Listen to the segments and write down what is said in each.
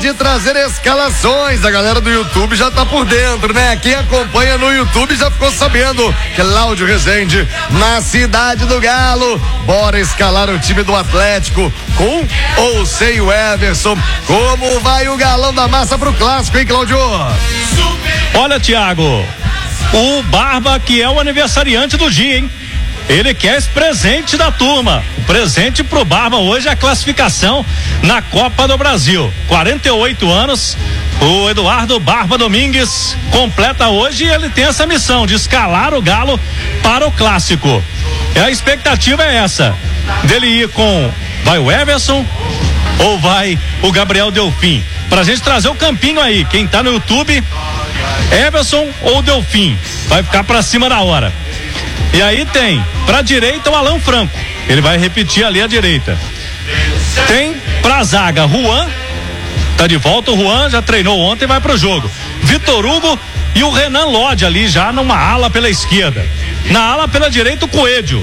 de trazer escalações. A galera do YouTube já tá por dentro, né? Quem acompanha no YouTube já ficou sabendo. Cláudio Rezende, na Cidade do Galo. Bora escalar o time do Atlético com ou sem o Everson. Como vai o galão da massa pro clássico, hein, Cláudio? Olha, Thiago, o Barba, que é o aniversariante do dia, hein? Ele quer esse presente da turma. O presente pro Barba hoje é a classificação na Copa do Brasil. 48 anos, o Eduardo Barba Domingues completa hoje e ele tem essa missão de escalar o Galo para o clássico. E a expectativa é essa, dele ir com, vai o Everson ou vai o Gabriel Delfim? Pra gente trazer o campinho aí, quem tá no YouTube, Everson ou Delfim, vai ficar pra cima da hora. E aí tem, pra direita, o Alan Franco. Ele vai repetir ali a direita. Tem pra zaga, Juan. Tá de volta o Juan, já treinou ontem, vai pro jogo. Vitor Hugo e o Renan Lodge ali já numa ala pela esquerda. Na ala pela direita, o Coelho.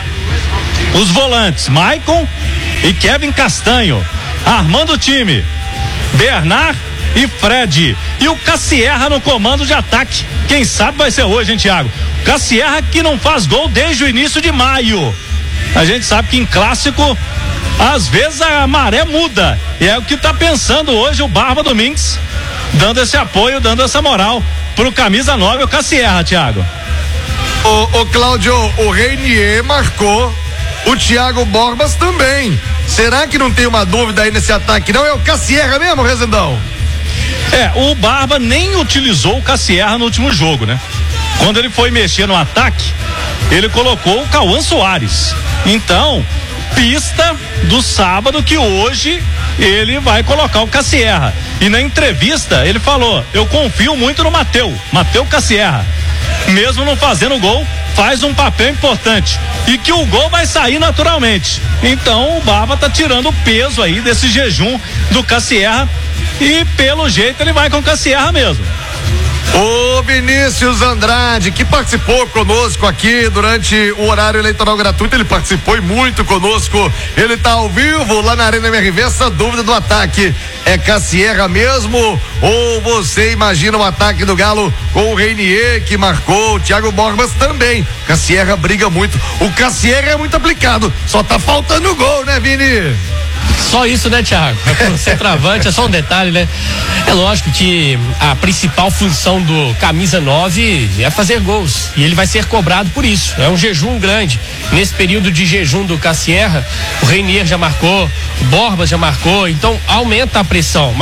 Os volantes, Maicon e Kevin Castanho. Armando o time, Bernard e Fred. E o Cassierra no comando de ataque. Quem sabe vai ser hoje, hein, Thiago? Cassierra que não faz gol desde o início de maio. A gente sabe que em clássico, às vezes a maré muda. E é o que tá pensando hoje o Barba Domingues, dando esse apoio, dando essa moral pro camisa 9, o Cassierra, Thiago. Ô Cláudio, o Reinier marcou, o Thiago Borbas também. Será que não tem uma dúvida aí nesse ataque? Não é o Cassierra mesmo, Rezendão? O Barba nem utilizou o Cassierra no último jogo, né? Quando ele foi mexer no ataque, ele colocou o Cauã Soares. Então, pista do sábado que hoje ele vai colocar o Cassierra. E na entrevista ele falou: eu confio muito no Matheus Cassierra. Mesmo não fazendo gol, faz um papel importante. E que o gol vai sair naturalmente. Então o Barba tá tirando o peso aí desse jejum do Cassierra. E pelo jeito ele vai com o Cassierra mesmo. O Vinícius Andrade, que participou conosco aqui durante o horário eleitoral gratuito, ele participou e muito conosco. Ele tá ao vivo lá na Arena MRV. Essa dúvida do ataque é Cassierra mesmo? Ou você imagina o ataque do Galo com o Reinier, que marcou, o Thiago Borbas também? Cassierra briga muito. O Cassierra é muito aplicado. Só tá faltando o gol, né, Vini? Só isso, né, Thiago? Centroavante é só um detalhe, né? É lógico que a principal função do camisa 9 é fazer gols. E ele vai ser cobrado por isso. É um jejum grande. Nesse período de jejum do Cassierra, o Reinier já marcou, o Borbas já marcou, então aumenta a pressão.